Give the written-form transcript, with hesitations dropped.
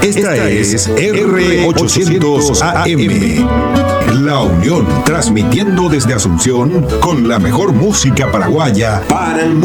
Esta es R800 AM. La Unión, transmitiendo desde Asunción con la mejor música paraguaya para el mundo.